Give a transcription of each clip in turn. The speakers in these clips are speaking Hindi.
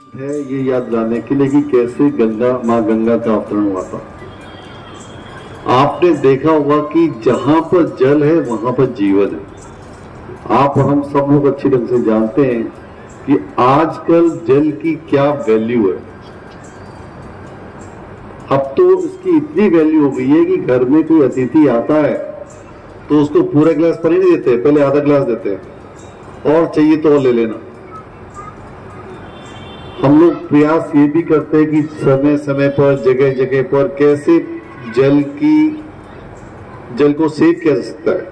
है ये याद लाने के लिए कि कैसे गंगा माँ गंगा का अवतरण हुआ था। आपने देखा होगा कि जहां पर जल है वहां पर जीवन है। आप और हम सब लोग अच्छी ढंग से जानते हैं कि आजकल जल की क्या वैल्यू है। अब तो इसकी इतनी वैल्यू हो गई है कि घर में कोई अतिथि आता है तो उसको पूरा गिलास पानी नहीं देते, पहले आधा गिलास देते हैं और चाहिए तो और ले लेना। हम लोग प्रयास ये भी करते हैं कि समय समय पर जगह जगह पर कैसे जल को सेव किया जा सकता है।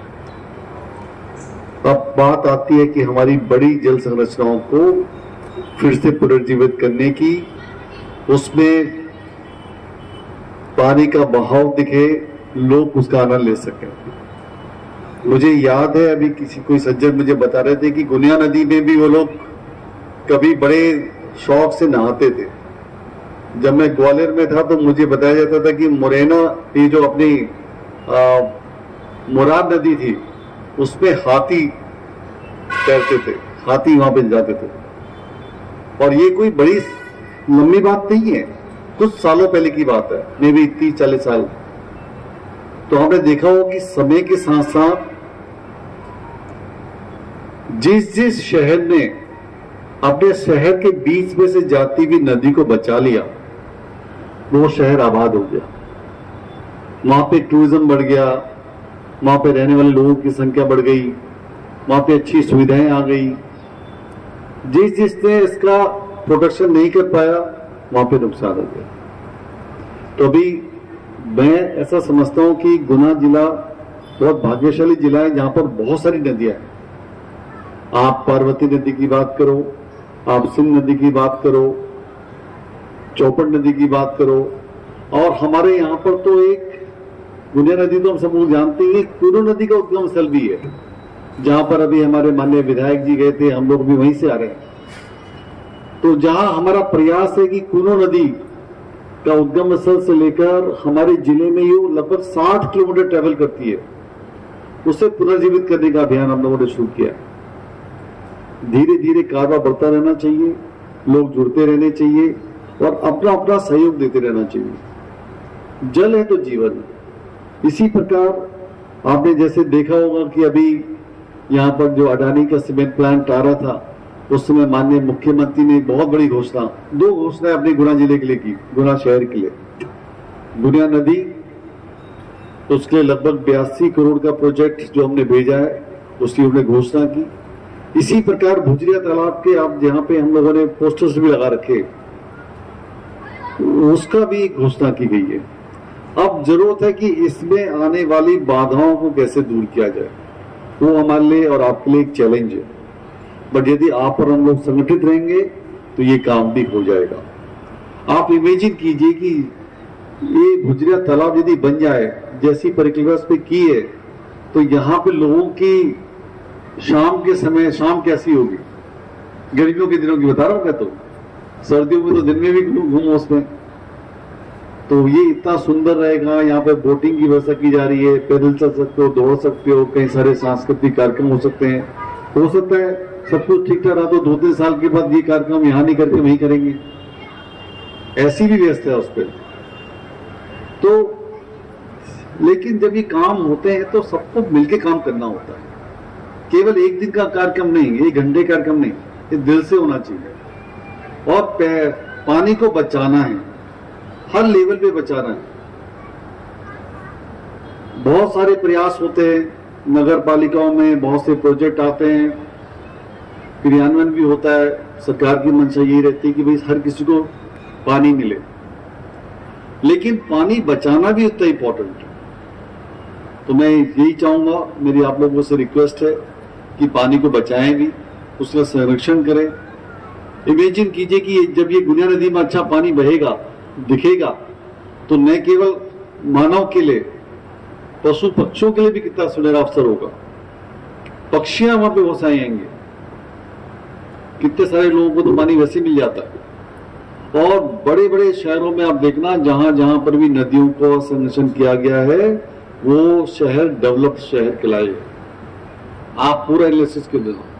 अब बात आती है कि हमारी बड़ी जल संरचनाओं को फिर से पुनर्जीवित करने की, उसमें पानी का बहाव दिखे, लोग उसका आनंद ले सकें। मुझे याद है अभी कोई सज्जन मुझे बता रहे थे कि गुनिया नदी में भी वो लोग कभी बड़े शौक से नहाते थे। जब मैं ग्वालियर में था तो मुझे बताया जाता था कि मुरैना ये जो अपनी मुराद नदी थी उसमें हाथी तैरते थे, हाथी वहां पे जाते थे। और ये कोई बड़ी लंबी बात नहीं है, कुछ सालों पहले की बात है, मे भी 30-40 साल। तो हमने देखा हो कि समय के साथ साथ जिस शहर ने अपने शहर के बीच में से जाती हुई नदी को बचा लिया वो शहर आबाद हो गया। वहां पे टूरिज्म बढ़ गया, वहां पे रहने वाले लोगों की संख्या बढ़ गई, वहां पे अच्छी सुविधाएं आ गई। जिसने इसका प्रोटेक्शन नहीं कर पाया वहां पे नुकसान हो गया। तो अभी मैं ऐसा समझता हूं कि गुना जिला बहुत भाग्यशाली जिला है जहां पर बहुत सारी नदियां हैं। आप पार्वती नदी की बात करो, आप सिंध नदी की बात करो, चौपड़ नदी की बात करो, और हमारे यहाँ पर तो एक गुनिया नदी तो हम सब लोग जानते हैं, कूनो नदी का उद्गम स्थल भी है जहां पर अभी हमारे माननीय विधायक जी गए थे, हम लोग भी वहीं से आ रहे हैं। तो जहां हमारा प्रयास है कि कूनो नदी का उद्गम स्थल से लेकर हमारे जिले में ये लगभग 60 किलोमीटर ट्रेवल करती है, उसे पुनर्जीवित करने का अभियान हम लोगों ने शुरू किया। धीरे धीरे कारवा बढ़ता रहना चाहिए, लोग जुड़ते रहने चाहिए और अपना अपना सहयोग देते रहना चाहिए। जल है तो जीवन है। इसी प्रकार आपने जैसे देखा होगा कि अभी यहाँ पर जो अडानी का सीमेंट प्लांट आ रहा था, उस समय माननीय मुख्यमंत्री ने बहुत बड़ी घोषणा, 2 घोषणाएं अपने गुना जिले के लिए की, गुना शहर के लिए। गुनिया नदी, उसके लिए लगभग 82 करोड़ का प्रोजेक्ट जो हमने भेजा है उसकी उन्होंने घोषणा की। इसी प्रकार भुजरिया तालाब के आप जहां पे हम लोगों ने पोस्टर्स भी लगा रखे, उसका भी घोषणा की गई है। अब जरूरत है कि इसमें आने वाली बाधाओं को कैसे दूर किया जाए, वो हमारे लिए और आपके लिए एक चैलेंज है। बट यदि आप और हम लोग संगठित रहेंगे तो ये काम भी हो जाएगा। आप इमेजिन कीजिए कि ये भुजरिया तालाब यदि बन जाए, जैसी परिकल्पना पे की है, तो यहाँ पे लोगों की शाम के समय शाम कैसी होगी। गर्मियों के दिनों की बता रहा हूं मैं, तो सर्दियों में तो दिन में भी घूमो उसमें, तो ये इतना सुंदर रहेगा। यहाँ पे बोटिंग की व्यवस्था की जा रही है, पैदल चल सकते हो, दौड़ सकते हो, कई सारे सांस्कृतिक कार्यक्रम हो सकते हैं। हो सकता है सब कुछ ठीक ठाक रहा तो 2-3 साल के बाद ये कार्यक्रम यहाँ नहीं करके वहीं करेंगे, ऐसी भी व्यवस्था है उस पर। तो लेकिन जब ये काम होते हैं तो सबको मिलकर काम करना होता है, केवल एक दिन का कार्यक्रम नहीं, 1 घंटे कार्यक्रम नहीं, ये दिल से होना चाहिए। और पानी को बचाना है, हर लेवल पे बचाना है। बहुत सारे प्रयास होते हैं, नगर पालिकाओं में बहुत से प्रोजेक्ट आते हैं, क्रियान्वयन भी होता है। सरकार की मंशा यही रहती है कि भाई हर किसी को पानी मिले, लेकिन पानी बचाना भी उतना इंपॉर्टेंट है। तो मैं यही चाहूंगा, मेरी आप लोगों से रिक्वेस्ट है कि पानी को बचाएं भी, उसका संरक्षण करें। इमेजिन कीजिए कि जब ये गुनिया नदी में अच्छा पानी बहेगा, दिखेगा, तो न केवल मानव के लिए, पशु पक्षियों के लिए भी कितना सुनहरा अवसर होगा। पक्षियां वहां पे बहुत आएंगे, कितने सारे लोगों को तो पानी वैसे मिल जाता है। और बड़े बड़े शहरों में आप देखना, जहां जहां पर भी नदियों को संरक्षण किया गया है वो शहर डेवलप्ड शहर कहलाए। आप पूरा एनालिसिस कर देना।